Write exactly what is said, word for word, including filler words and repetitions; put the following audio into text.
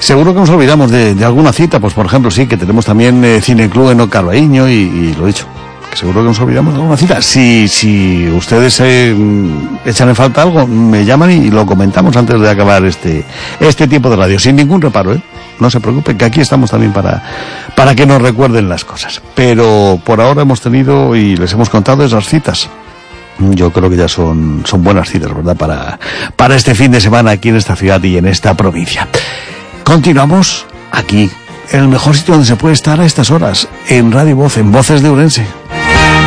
Seguro que nos olvidamos de, de alguna cita, pues por ejemplo, sí, que tenemos también eh, Cineclub en Carballiño y, y lo dicho, que seguro que nos olvidamos de alguna cita. Si, si ustedes eh, echan en falta algo, me llaman y lo comentamos antes de acabar este, este tiempo de radio, sin ningún reparo, ¿eh? No se preocupen, que aquí estamos también para, para que nos recuerden las cosas. Pero por ahora hemos tenido y les hemos contado esas citas. Yo creo que ya son, son buenas citas, ¿verdad? Para, para este fin de semana aquí en esta ciudad y en esta provincia. Continuamos aquí, en el mejor sitio donde se puede estar a estas horas, en Radio Voz, en Voces de Ourense.